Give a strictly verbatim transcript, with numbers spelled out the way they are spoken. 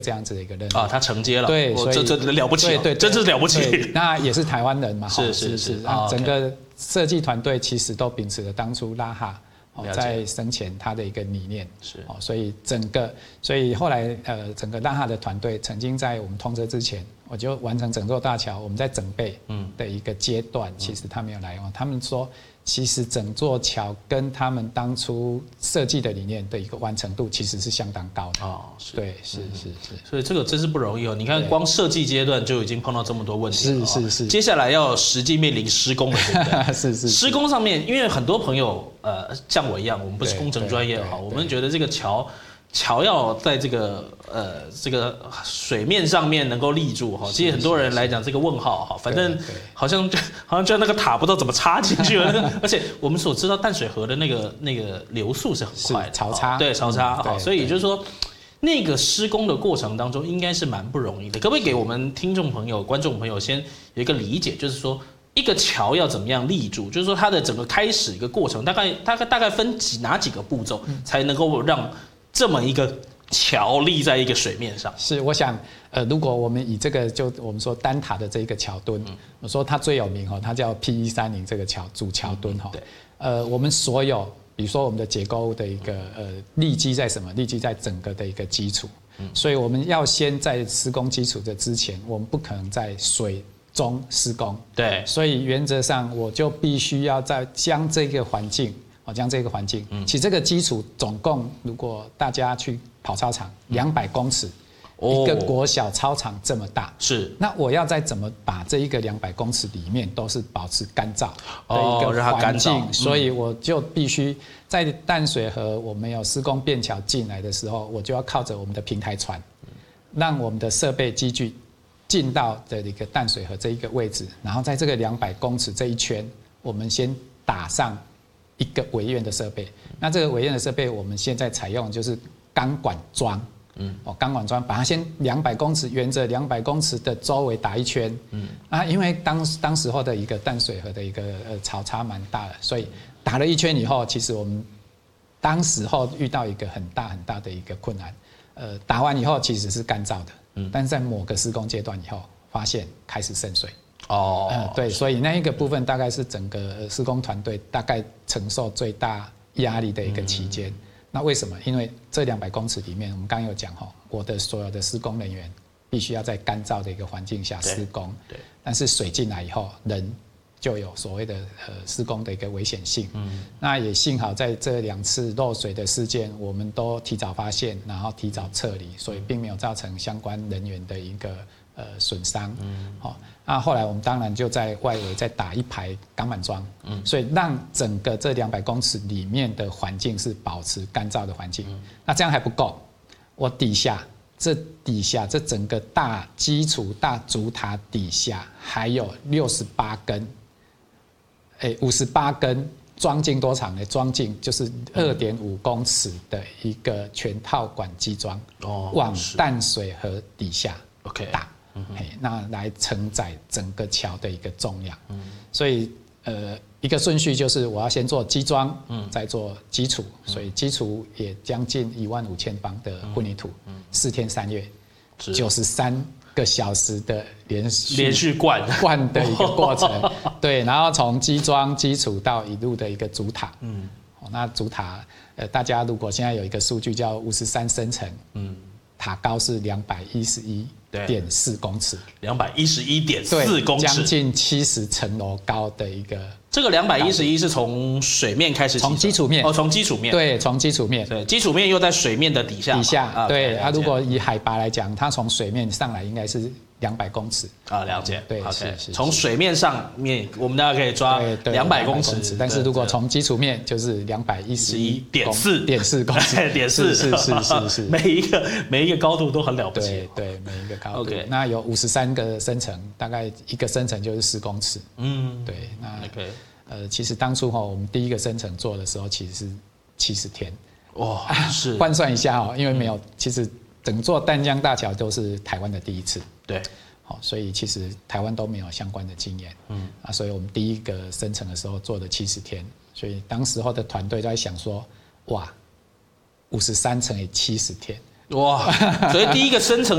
这样子的一个任务啊，他承接了， 对，所以这这了不起， 对对， 真是了不起。 那也是台湾人嘛， 是是是， 啊，整个设计团队其实都秉持了当初拉哈在生前他的一个理念， 是哦，所以整个，所以后来呃，整个拉哈的团队曾经在我们通车之前，我就完成整座大桥，我们在整备的一个阶段，其实他没有来用，他们说。其实整座桥跟他们当初设计的理念的一个完成度其实是相当高的哦， 对，是是是， 所以这个真是不容易哦。你看，光设计阶段就已经碰到这么多问题了， 是是是。 接下来要实际面临施工的阶段， 是是。 施工上面，因为很多朋友呃像我一样，我们不是工程专业哈，我们觉得这个桥。桥要在这个呃这个水面上面能够立住哈，其实很多人来讲这个问号哈，反正好像就好像就那个塔不知道怎么插进去了，那个而且我们所知道淡水河的那个那个流速是很快的， 潮差对潮差哈，所以也就是说那个施工的过程当中应该是蛮不容易的，可不可以给我们听众朋友、观众朋友先有一个理解，就是说一个桥要怎么样立住，就是说它的整个开始一个过程大概大概大概分几哪几个步骤才能够让这么一个桥立在一个水面上， 是我想，呃，如果我们以这个就我们说单塔的这一个桥墩，嗯、我说它最有名哈，它叫 P 一三零这个桥主桥墩哈，对，呃，我们所有比如说我们的结构物的一个呃立基在什么？立基在整个的一个基础，嗯、所以我们要先在施工基础的之前，我们不可能在水中施工， 对， 所以原则上我就必须要在将这个环境。哦，将这个环境，其实这个基础总共，如果大家去跑操场，两百公尺，一个国小操场这么大， 是。 那我要再怎么把这一个两百公尺里面都是保持干燥的一个环境，所以我就必须在淡水河我们有施工便桥进来的时候，我就要靠着我们的平台船，让我们的设备机具进到的一个淡水河这一个位置，然后在这个两百公尺这一圈，我们先打上。一个围院的设备，那这个围院的设备，我们现在采用就是钢管桩，嗯，哦，钢管桩把它先两百公尺，沿着两百公尺的周围打一圈，嗯，啊，因为当当时候的一个淡水河的一个呃潮差蛮大的，所以打了一圈以后，其实我们当时候遇到一个很大很大的一个困难，呃，打完以后其实是干燥的，嗯，但是在某个施工阶段以后，发现开始渗水。哦、嗯，对，所以那一个部分大概是整个施工团队大概承受最大压力的一个期间。嗯、那为什么？因为这两百公尺里面，我们刚刚有讲哈，我的所有的施工人员必须要在干燥的一个环境下施工。对。对但是水进来以后，人就有所谓的呃施工的一个危险性。嗯。那也幸好在这两次漏水的事件，我们都提早发现，然后提早撤离，所以并没有造成相关人员的一个呃损伤。嗯。好。那后来我们当然就在外围再打一排钢板桩，嗯，所以让整个这两百公尺里面的环境是保持干燥的环境。嗯、那这样还不够，我底下这底下这整个大基础大主塔底下还有六十八根，哎，五十八根装进多长呢？装进就是二点五公尺的一个全套管基桩，哦，往淡水河底下打。嗯、那来承载整个桥的一个重量，嗯、所以呃一个顺序就是我要先做基桩，嗯、再做基础，嗯、所以基础也将近一万五千方的混凝土，嗯嗯、四天三夜，九十三个小时的连续连续灌灌的一个过程，对，然后从基桩基础到一路的一个主塔，嗯，那主塔呃大家如果现在有一个数据叫五十三升层，嗯，塔高是两百一十一。点四公尺， 两百一十一点四公尺， 将近七十层楼高的一个。 这个两百一十一是从水面开始起， 从基础面哦，从基础面， 对，从基础面， 对，基础面又在水面的底下， 底下，对啊。如果以海拔来讲，它从水面上来应该是两百公尺啊，了解， 对，是是。 从水面上面，我们大家可以抓两百公尺， 但是如果从基础面就是两百一十一点四点四公尺， 点四， 是是是是， 每一个每一个高度都很了不起， 对对，每一个高度。那有五十三个升层，大概一个升层就是十公尺，嗯，对，那 OK。呃，其实当初哈，我们第一个升层做的时候，其实是七十天，哇，是换算一下哦，因为没有，嗯、其实整座淡江大桥都是台湾的第一次， 对， 好，所以其实台湾都没有相关的经验，嗯，啊，所以我们第一个升层的时候做了七十天，所以当时候的团队在想说，哇，五十三乘以七十天， 哇，所以第一个升层。